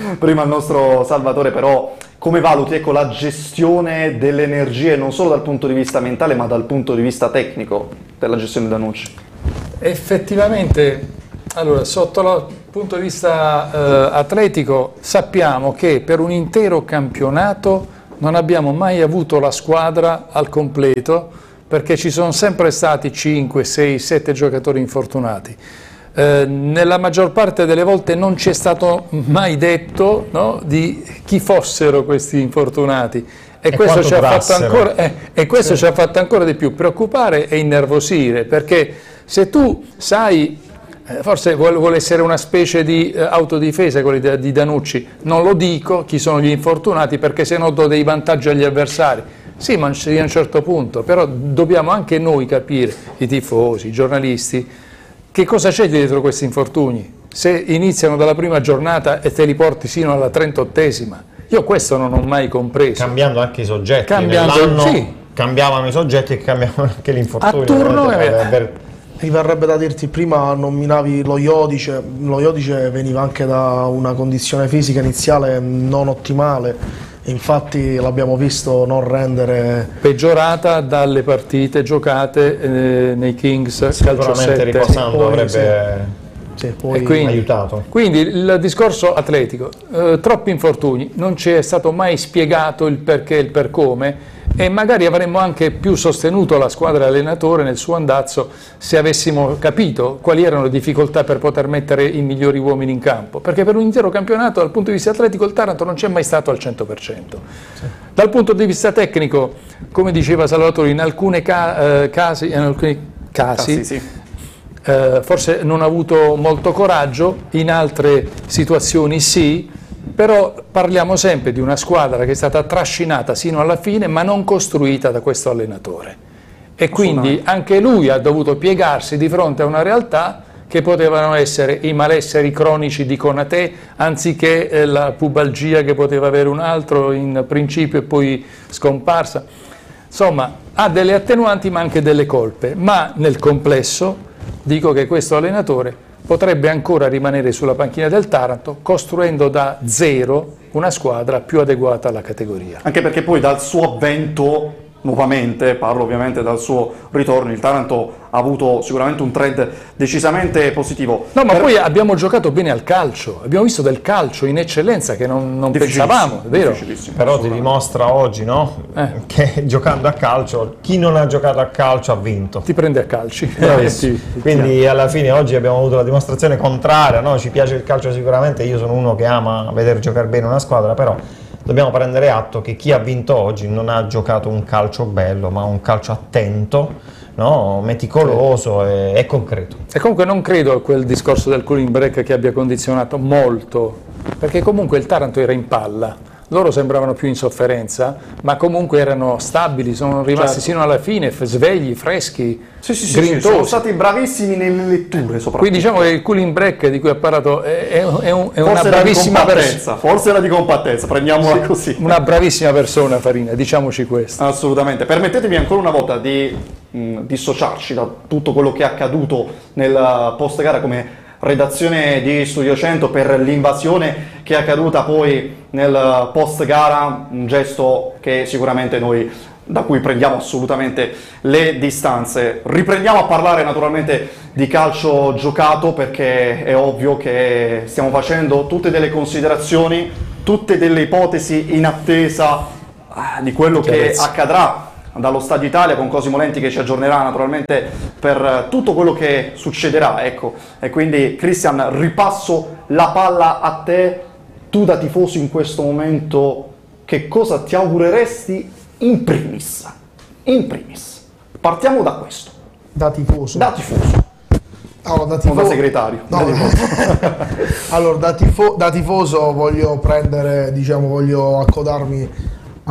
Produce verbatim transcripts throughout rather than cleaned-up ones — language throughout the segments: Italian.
prima il nostro Salvatore, però come valuti, ecco, la gestione delle energie non solo dal punto di vista mentale ma dal punto di vista tecnico della gestione di Danucci? Effettivamente, allora, sotto il punto di vista eh, atletico sappiamo che per un intero campionato non abbiamo mai avuto la squadra al completo, perché ci sono sempre stati cinque, sei, sette giocatori infortunati. Eh, nella maggior parte delle volte non ci è stato mai detto, no, di chi fossero questi infortunati e, e questo, ci ha, fatto ancora, eh, e questo sì. ci ha fatto ancora di più preoccupare e innervosire, perché se tu sai, eh, forse vuole, vuole essere una specie di eh, autodifesa quelli di, di Danucci, non lo dico chi sono gli infortunati perché se no do dei vantaggi agli avversari. Sì, ma a un certo punto, però dobbiamo anche noi capire, i tifosi, i giornalisti, che cosa c'è dietro questi infortuni? Se iniziano dalla prima giornata e te li porti sino alla trentottesima, io questo non ho mai compreso. Cambiando anche i soggetti, Cambiando, sì. cambiavano i soggetti e cambiavano anche l'infortunio. A turno per, per... Mi verrebbe da dirti, prima nominavi lo Iodice, lo Iodice veniva anche da una condizione fisica iniziale non ottimale. Infatti l'abbiamo visto non rendere... Peggiorata dalle partite giocate eh, nei Kings, calcio sicuramente riposando Poi, avrebbe sì. Sì, poi quindi, aiutato. Quindi il discorso atletico, eh, troppi infortuni, non ci è stato mai spiegato il perché e il per come, e magari avremmo anche più sostenuto la squadra e l'allenatore nel suo andazzo se avessimo capito quali erano le difficoltà per poter mettere i migliori uomini in campo, perché per un intero campionato dal punto di vista atletico il Taranto non c'è mai stato al cento per cento. Sì. Dal punto di vista tecnico, come diceva Salvatore, in alcuni ca eh, casi, in alcuni casi Ah, sì, sì. eh, forse non ha avuto molto coraggio, in altre situazioni sì, però parliamo sempre di una squadra che è stata trascinata sino alla fine ma non costruita da questo allenatore, e quindi anche lui ha dovuto piegarsi di fronte a una realtà che potevano essere i malesseri cronici di Konaté anziché eh, la pubalgia che poteva avere un altro in principio e poi scomparsa. Insomma, ha delle attenuanti ma anche delle colpe, ma nel complesso dico che questo allenatore potrebbe ancora rimanere sulla panchina del Taranto costruendo da zero una squadra più adeguata alla categoria. Anche perché poi dal suo avvento, nuovamente, parlo ovviamente dal suo ritorno, il Taranto ha avuto sicuramente un trend decisamente positivo. No, ma per... poi abbiamo giocato bene al calcio, abbiamo visto del calcio in eccellenza che non, non pensavamo, è vero? Però ti dimostra oggi, no? Eh. Che giocando a calcio, chi non ha giocato a calcio ha vinto. Ti prende a calci. Ti, Quindi alla fine oggi abbiamo avuto la dimostrazione contraria, no? Ci piace il calcio sicuramente, io sono uno che ama vedere giocare bene una squadra, però dobbiamo prendere atto che chi ha vinto oggi non ha giocato un calcio bello, ma un calcio attento, no? Meticoloso sì. e, e concreto. E comunque non credo a quel discorso del cooling break che abbia condizionato molto, perché comunque il Taranto era in palla. Loro sembravano più in sofferenza, ma comunque erano stabili, sono rimasti certo. sino alla fine, svegli, freschi, sì, sì, sì, sì, sono stati bravissimi nelle letture soprattutto. Quindi diciamo che il cooling break di cui ha parlato è, è, è, un, è una bravissima persona. Forse era di compattezza, prendiamola sì, così. Una bravissima persona Farina, diciamoci questo. Assolutamente. Permettetemi ancora una volta di mh, dissociarci da tutto quello che è accaduto nel post gara come redazione di Studio cento per l'invasione che è accaduta poi nel post gara, un gesto che sicuramente noi da cui prendiamo assolutamente le distanze. Riprendiamo a parlare naturalmente di calcio giocato, perché è ovvio che stiamo facendo tutte delle considerazioni, tutte delle ipotesi in attesa di quello che accadrà dallo Stadio Italia, con Cosimo Lenti che ci aggiornerà naturalmente per tutto quello che succederà, ecco. E quindi Cristian, ripasso la palla a te, tu da tifoso in questo momento che cosa ti augureresti in primis? In primis, partiamo da questo. Da tifoso? Da tifoso. Allora, da tifoso... Non da segretario. No. Da tifoso. Allora, da, tifo... da tifoso voglio prendere, diciamo, voglio accodarmi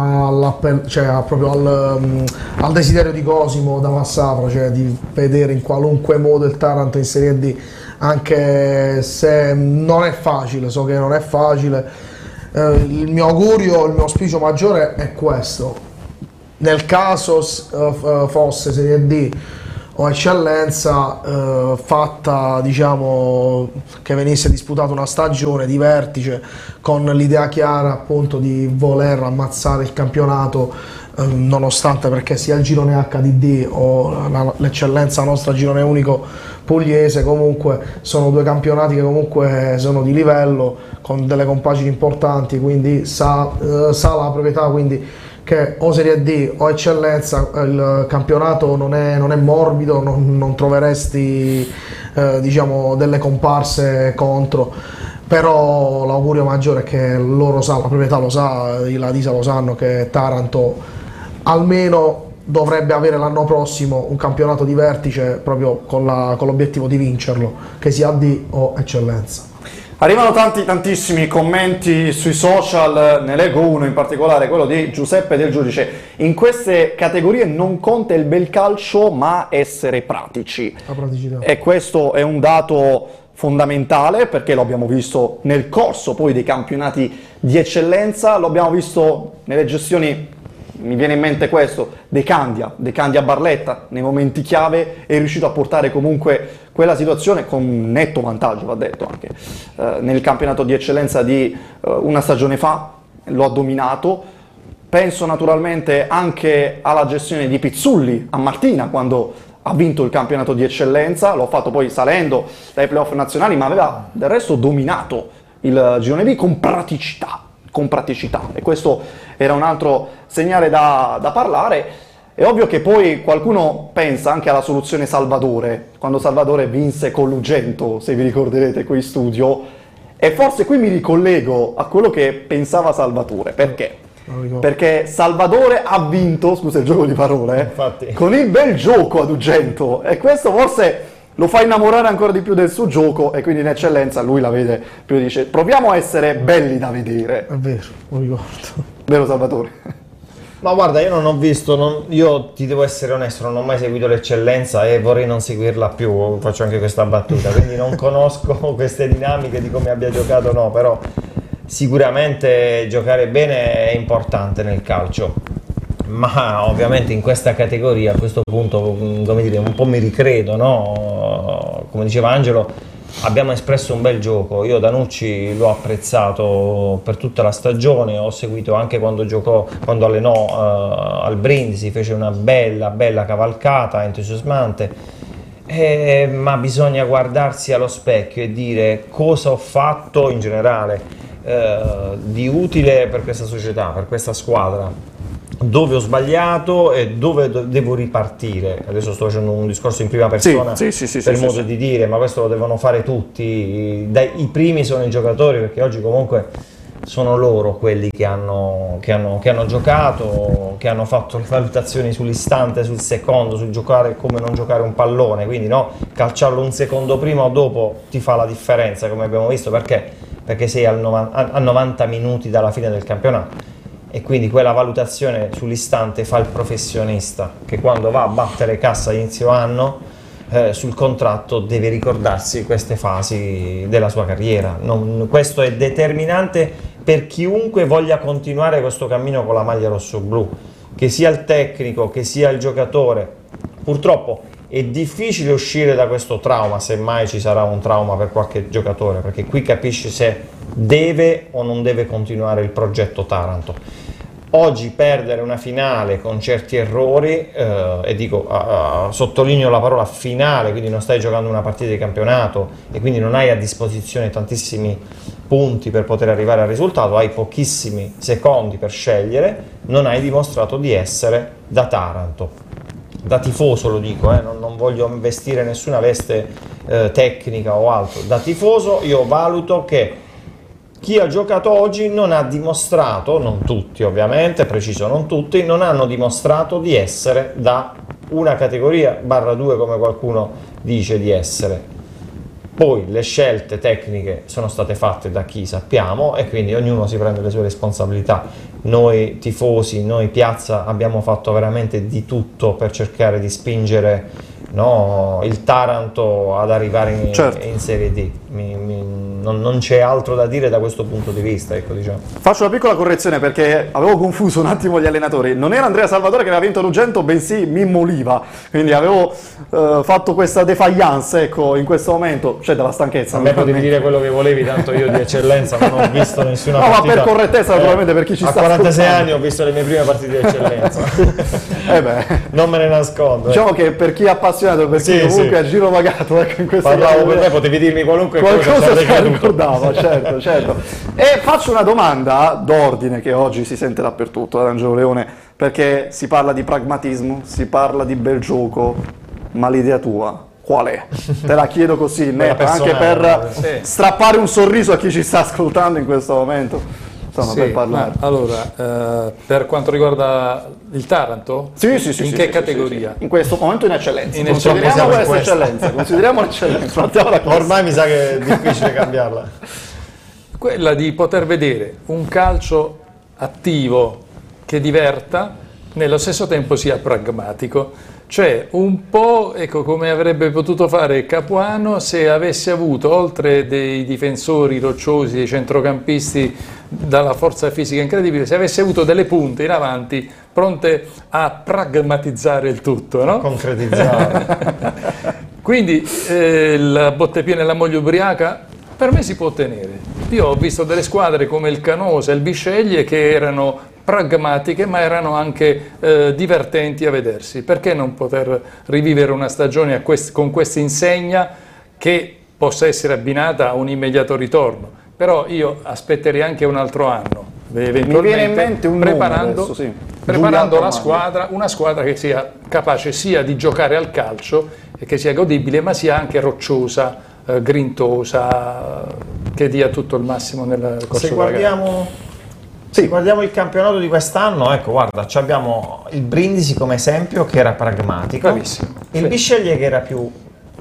cioè, proprio al, um, al desiderio di Cosimo da Massafra, cioè di vedere in qualunque modo il Taranto in Serie D, anche se non è facile, so che non è facile. Eh, il mio augurio, il mio auspicio maggiore è questo: nel caso uh, fosse Serie D o eccellenza, eh, fatta, diciamo, che venisse disputata una stagione di vertice con l'idea chiara appunto di voler ammazzare il campionato, eh, nonostante, perché sia il girone acca di di o la- l'eccellenza nostra girone unico pugliese, comunque sono due campionati che comunque sono di livello, con delle compagini importanti, quindi sa, eh, sa la proprietà, quindi che o Serie D o eccellenza il campionato non è, non è morbido, non, non troveresti eh, diciamo delle comparse contro, però l'augurio maggiore è che loro sa, la proprietà lo sa, i Ladisa lo sanno, che Taranto almeno dovrebbe avere l'anno prossimo un campionato di vertice proprio con, la, con l'obiettivo di vincerlo, che sia D o eccellenza. Arrivano tanti tantissimi commenti sui social, ne leggo uno in particolare, quello di Giuseppe Del Giudice. In queste categorie non conta il bel calcio, ma essere pratici. La praticità. E questo è un dato fondamentale, perché lo abbiamo visto nel corso poi dei campionati di eccellenza, lo abbiamo visto nelle gestioni, mi viene in mente questo, De Candia, De Candia Barletta, nei momenti chiave è riuscito a portare comunque quella situazione con un netto vantaggio, va detto anche, eh, nel campionato di eccellenza di eh, una stagione fa, lo ha dominato. Penso naturalmente anche alla gestione di Pizzulli a Martina, quando ha vinto il campionato di eccellenza, l'ho fatto poi salendo dai playoff nazionali, ma aveva del resto dominato il girone B con praticità, con praticità, e questo era un altro segnale da, da parlare. È ovvio che poi qualcuno pensa anche alla soluzione Salvadore, quando Salvadore vinse con l'Ugento, se vi ricorderete qui in studio, e forse qui mi ricollego a quello che pensava Salvatore. Perché? Perché Salvadore ha vinto, scusa il gioco di parole, Infatti. con il bel gioco ad Ugento, e questo forse lo fa innamorare ancora di più del suo gioco, e quindi in eccellenza lui la vede più e dice proviamo a essere belli da vedere. È vero, lo ricordo. Vero Salvatore? Ma guarda, io non ho visto, non- io ti devo essere onesto, non ho mai seguito l'eccellenza e vorrei non seguirla più, faccio anche questa battuta, quindi non conosco queste dinamiche di come abbia giocato, no, però sicuramente giocare bene è importante nel calcio, ma ovviamente in questa categoria a questo punto, mm, come dire, un po' mi ricredo, no? Come diceva Angelo, abbiamo espresso un bel gioco. Io Danucci l'ho apprezzato per tutta la stagione, ho seguito anche quando giocò, quando allenò eh, al Brindisi, fece una bella bella cavalcata entusiasmante. Eh, ma bisogna guardarsi allo specchio e dire cosa ho fatto in generale eh, di utile per questa società, per questa squadra, dove ho sbagliato e dove do- devo ripartire. Adesso sto facendo un discorso in prima persona sì, sì, sì, per sì, modo sì, di dire, ma questo lo devono fare tutti. Dai, i primi sono i giocatori, perché oggi comunque sono loro quelli che hanno, che hanno, che hanno giocato, che hanno fatto le valutazioni sull'istante, sul secondo, sul giocare come non giocare un pallone, quindi no, calciarlo un secondo prima o dopo ti fa la differenza, come abbiamo visto, perché, perché sei al novan- a a novanta minuti dalla fine del campionato. E quindi quella valutazione sull'istante fa il professionista, che quando va a battere cassa a inizio anno eh, sul contratto deve ricordarsi queste fasi della sua carriera. Non- questo è determinante per chiunque voglia continuare questo cammino con la maglia rosso-blu, che sia il tecnico, che sia il giocatore. Purtroppo è difficile uscire da questo trauma, se mai ci sarà un trauma per qualche giocatore, perché qui capisci se deve o non deve continuare il progetto Taranto. Oggi perdere una finale con certi errori, eh, e dico, uh, uh, sottolineo la parola finale, quindi non stai giocando una partita di campionato e quindi non hai a disposizione tantissimi punti per poter arrivare al risultato, hai pochissimi secondi per scegliere, non hai dimostrato di essere da Taranto. Da tifoso lo dico, eh, non, non voglio vestire nessuna veste eh, tecnica o altro. Da tifoso io valuto che chi ha giocato oggi non ha dimostrato, non tutti ovviamente, preciso non tutti, non hanno dimostrato di essere da una categoria barra due come qualcuno dice di essere. Poi le scelte tecniche sono state fatte da chi sappiamo e quindi ognuno si prende le sue responsabilità. Noi tifosi, noi piazza abbiamo fatto veramente di tutto per cercare di spingere no, il Taranto ad arrivare in, Certo. in Serie D. Mi- mi- non, non c'è altro da dire da questo punto di vista, ecco, diciamo. Faccio una piccola correzione perché avevo confuso un attimo gli allenatori. Non era Andrea Salvatore che aveva vinto Rugento, bensì Mimmo Oliva. Quindi avevo eh, fatto questa defiance, ecco, in questo momento. C'è della stanchezza. A me potevi dire quello che volevi, tanto io di eccellenza non ho visto nessuna No, ma partita. per correttezza, naturalmente, per chi ci a sta quarantasei ascoltando. anni ho visto le mie prime partite di eccellenza. Eh beh. Non me ne nascondo. eh. Diciamo che per chi è appassionato, per chi Sì, comunque sì. ha girovagato, ecco, in questa Parlavo per categoria, me, potevi dirmi qualunque cosa, ci qualcosa avrei si creduto. ricordava, certo, certo. E faccio una domanda d'ordine che oggi si sente dappertutto ad Angelo Leone, perché si parla di pragmatismo, si parla di bel gioco, ma l'idea tua qual è? Te la chiedo così, netta, anche per sì. strappare un sorriso a chi ci sta ascoltando in questo momento. Insomma, Sì, per parlare. ma allora, eh, per quanto riguarda il Taranto, Sì, sì, sì, in sì, che sì, categoria? sì, sì. In questo momento in eccellenza. In consideriamo eccellenza. questa Questa. eccellenza, consideriamo l'eccellenza. Partiamo da questo. Ormai mi sa che è difficile cambiarla. Quella di poter vedere un calcio attivo che diverta, nello stesso tempo sia pragmatico. Cioè un po' ecco, come avrebbe potuto fare Capuano se avesse avuto, oltre dei difensori rocciosi, dei centrocampisti dalla forza fisica incredibile, se avesse avuto delle punte in avanti pronte a pragmatizzare il tutto, no? Concretizzare. Quindi eh, il bottepiene e la moglie ubriaca per me si può ottenere. Io ho visto delle squadre come il Canosa e il Bisceglie che erano pragmatiche ma erano anche eh, divertenti a vedersi. Perché non poter rivivere una stagione a quest- con questa insegna che possa essere abbinata a un immediato ritorno? Però io aspetterei anche un altro anno, eventualmente, Mi viene in mente un nome preparando, adesso, sì. preparando Giuliano la Armani. squadra, una squadra che sia capace sia di giocare al calcio e che sia godibile, ma sia anche rocciosa, eh, grintosa, che dia tutto il massimo nel corso Se della gara. guardiamo, se guardiamo il campionato di quest'anno, ecco, guarda, ci abbiamo il Brindisi come esempio che era pragmatico, Bravissimo, il sì. Bisceglie che era più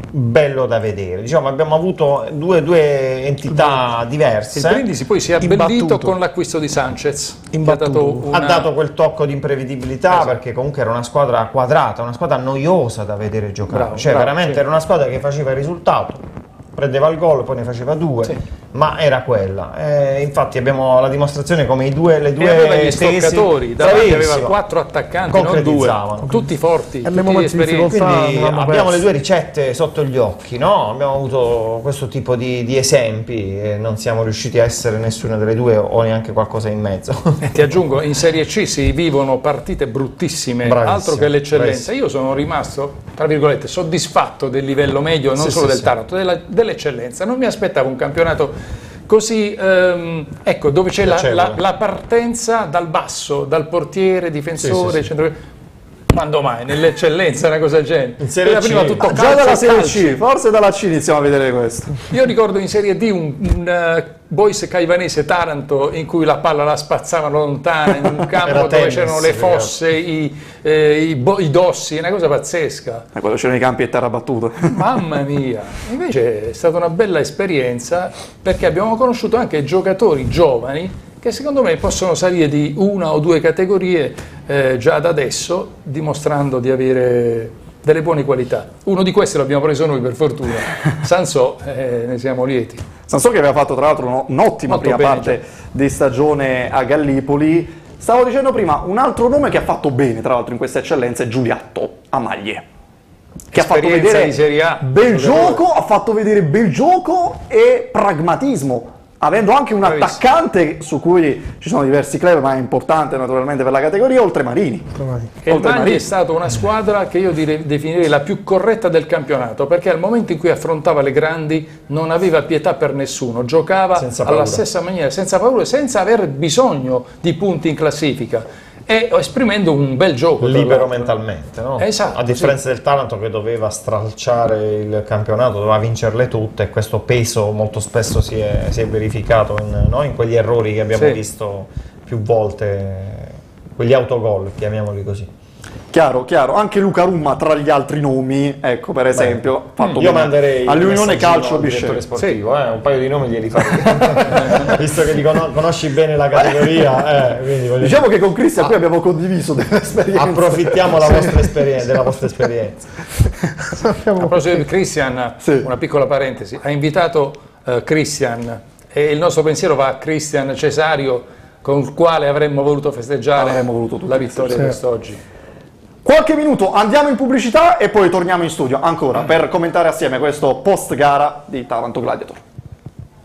bello da vedere. Diciamo, abbiamo avuto due, due entità diverse. Il Brindisi poi si è abbellito Imbattuto. con l'acquisto di Sanchez, che ha Imbattuto. dato, una- Ha dato quel tocco di imprevedibilità, Esatto. perché comunque era una squadra quadrata, una squadra noiosa da vedere giocare. Bravo, cioè, bravo, veramente sì. era una squadra che faceva il risultato, prendeva il gol, poi ne faceva due, Sì. ma era quella. Eh, infatti abbiamo la dimostrazione come i due, le e due aveva gli tesi, stoccatori, davanti aveva bravissimo, quattro attaccanti, non due, concretizzavano. tutti forti, E tutti nei momenti di esperienti. difficoltà Quindi non hanno abbiamo perso. le due ricette sotto gli occhi, no? Abbiamo avuto questo tipo di, di esempi e non siamo riusciti a essere nessuna delle due o neanche qualcosa in mezzo. E ti aggiungo, in Serie C si vivono partite bruttissime, Bravissimo, altro che l'eccellenza. bravissimo. Io sono rimasto, tra virgolette, soddisfatto del livello medio, non Sì, solo sì, del sì. Taranto, della- dell'eccellenza. Non mi aspettavo un campionato così, ehm, ecco, dove c'è la, Piacevole. la- la partenza dal basso, dal portiere, difensore, Sì, sì, sì. centro- Quando mai? Nell'eccellenza una cosa del genere. In Serie Prima C. veniva tutto Ah, già calcio dalla e Serie calcio. C, forse dalla C iniziamo a vedere questo. Io ricordo in Serie D un, un eh, Boys Caivanese Taranto in cui la palla la spazzavano lontana in un campo Era dove tennis, c'erano le ragazzi. fosse, i, eh, i, bo- i dossi, una cosa pazzesca. E quando c'erano i campi e terra battuta. Mamma mia! Invece è stata una bella esperienza perché abbiamo conosciuto anche giocatori giovani che secondo me possono salire di una o due categorie eh, già da adesso, dimostrando di avere delle buone qualità. Uno di questi l'abbiamo preso noi per fortuna, Sansò, eh, ne siamo lieti. Sansò che aveva fatto tra l'altro uno- un'ottima Molto prima bene, parte di stagione a Gallipoli. Stavo dicendo prima, un altro nome che ha fatto bene tra l'altro in questa eccellenza è Giuliatto Amaglie. Che ha fatto Esperienza vedere di Serie A. bel Sulle gioco, ha fatto vedere bel gioco e pragmatismo. Avendo anche un Bravissimo. attaccante su cui ci sono diversi club, ma è importante naturalmente per la categoria, oltre Marini. E il Oltre Magli Marini. è stata una squadra che io dire- definirei la più corretta del campionato, perché al momento in cui affrontava le grandi non aveva pietà per nessuno, giocava Senza alla paura. stessa maniera, senza paura, senza aver bisogno di punti in classifica e esprimendo un bel gioco. tra Libero l'altro. mentalmente, no? Esatto, A differenza del Taranto che doveva stralciare il campionato, doveva vincerle tutte, e questo peso molto spesso si è, si è verificato in, no? in quegli errori che abbiamo Sì. visto più volte, quegli autogol, chiamiamoli così. Chiaro, chiaro. Anche Luca Rumma tra gli altri nomi, ecco per esempio, ha fatto Io bene manderei un all'Unione messaggino Calcio al direttore Bisceglie. sportivo, eh, un paio di nomi glieli farei. Visto che li cono- conosci bene la categoria, eh, quindi voglio Diciamo che con Cristian qui abbiamo condiviso delle esperienze. approfittiamo la vostra esperienza, della vostra esperienza. Sappiamo A proposito di perché. Christian, Sì. una piccola parentesi, ha invitato eh, Christian e il nostro pensiero va a Christian Cesario con il quale avremmo voluto festeggiare Avremmo voluto tutti la vittoria sì. quest'oggi. Qualche minuto, andiamo in pubblicità e poi torniamo in studio ancora per commentare assieme questo post gara di Taranto Gladiator.